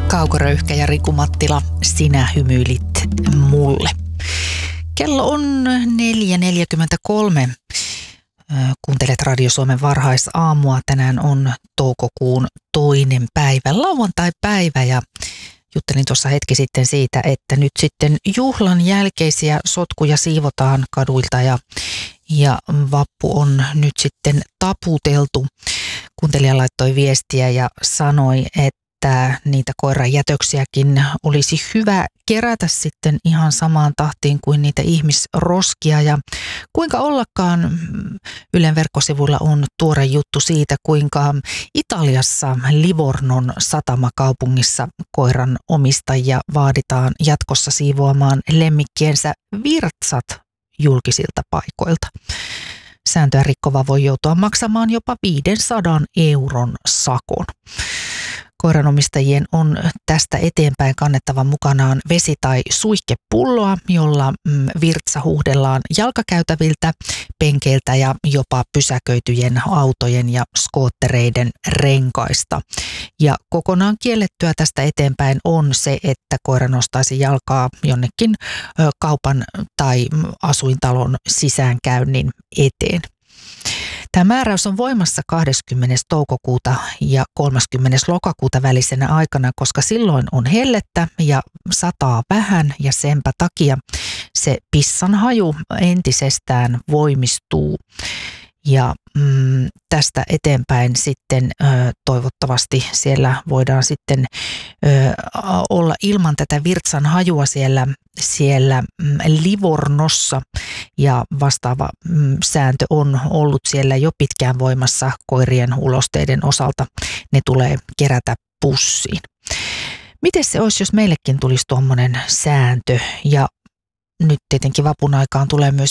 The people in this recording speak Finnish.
Kaukoröyhkä ja Riku Mattila, sinä hymyilit mulle. Kello on 4.43. Kuuntelet Radio Suomen varhaisaamua. Tänään on toukokuun 2. päivä, lauantai-päivä, ja juttelin tuossa hetki sitten siitä, että nyt sitten juhlan jälkeisiä sotkuja siivotaan kaduilta ja vappu on nyt sitten taputeltu. Kuuntelija laittoi viestiä ja sanoi, että niitä koiran jätöksiäkin olisi hyvä kerätä sitten ihan samaan tahtiin kuin niitä ihmisroskia. Ja kuinka ollakaan, Ylen verkkosivuilla on tuore juttu siitä, kuinka Italiassa Livornon satamakaupungissa koiran omistajia vaaditaan jatkossa siivoamaan lemmikkiensä virtsat julkisilta paikoilta. Sääntöä rikkova voi joutua maksamaan jopa 500 euron sakon. Koiranomistajien on tästä eteenpäin kannettava mukanaan vesi- tai suihkepulloa, jolla virtsa huuhdellaan jalkakäytäviltä, penkeiltä ja jopa pysäköityjen autojen ja skoottereiden renkaista. Ja kokonaan kiellettyä tästä eteenpäin on se, että koira nostaisi jalkaa jonnekin kaupan tai asuintalon sisäänkäynnin eteen. Tämä määräys on voimassa 20. toukokuuta ja 30. lokakuuta välisenä aikana, koska silloin on hellettä ja sataa vähän, ja senpä takia se pissan haju entisestään voimistuu. Ja tästä eteenpäin sitten toivottavasti siellä voidaan sitten olla ilman tätä virtsan hajua siellä Livornossa, ja vastaava sääntö on ollut siellä jo pitkään voimassa koirien ulosteiden osalta. Ne tulee kerätä pussiin. Miten se olisi, jos meillekin tulisi tuommoinen sääntö? Ja nyt tietenkin vapun aikaan tulee myös